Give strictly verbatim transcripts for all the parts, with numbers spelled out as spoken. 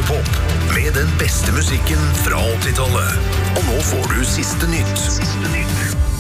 Toppop med den beste musikken fra åttitallet. Og nå får du siste nytt. Siste nytt.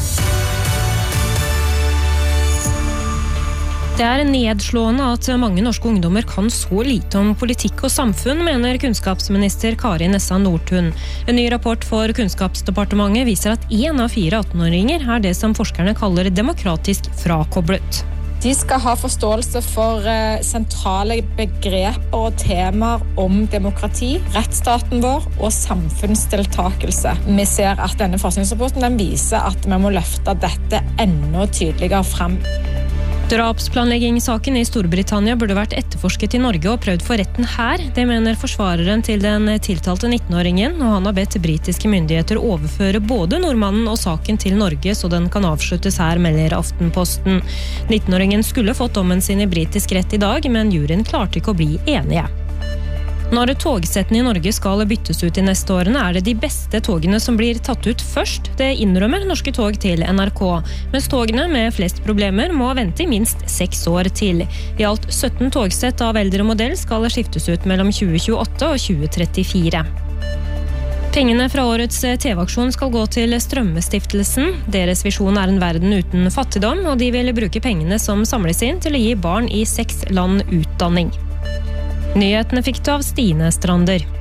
Det er nedslående at mange norske ungdommer kan så lite om politikk og samfunn, mener kunnskapsminister Kari Nessa Nordtun. En ny rapport for Kunnskapsdepartementet viser at en av fire attenåringer er det som forskerne kaller demokratisk frakoblet. De skal ha forståelse for sentrale begreper og temaer om demokrati, rettsstaten vår og samfunnsdeltakelse. Vi ser at denne forskningsrapporten den viser at vi må løfte dette enda tydeligere frem. Drapsplanleggingssaken i Storbritannia burde vært etterforsket i Norge og prøvd for retten her. Det mener forsvareren til den tiltalte nittenåringen, og han har bedt britiske myndigheter overføre både nordmannen og saken til Norge, så den kan avsluttes her, melder Aftenposten. nittenåringen skulle fått dommen sin i britisk rett i dag, men juryen klarte ikke å bli enige. Når togsettene i Norge skal byttes ut i neste årene, er det de beste togene som blir tatt ut først. Det innrømmer Norske Tog til N R K, mens togene med flest problemer må vente i minst seks år til. I alt sytten togsett av eldre modell skal skiftes ut mellom tjue tjueåtte og tjue trettifire. Pengene fra årets T V-aksjon skal gå til Strømmestiftelsen. Deres visjon er en verden uten fattigdom, og de vil bruke pengene som samles inn til å gi barn i seks land utdanning. Nyhetene fikk du av Stine Strander.